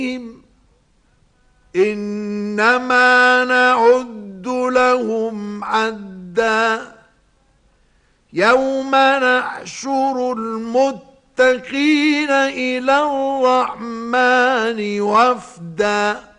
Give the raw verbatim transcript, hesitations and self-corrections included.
إنما نعد لهم عدا يوم نحشر المتقين إلى الرحمن وفدا